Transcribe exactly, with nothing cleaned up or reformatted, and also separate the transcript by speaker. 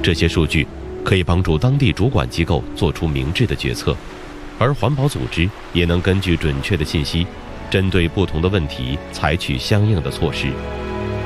Speaker 1: 这些数据可以帮助当地主管机构做出明智的决策，而环保组织也能根据准确的信息，针对不同的问题采取相应的措施。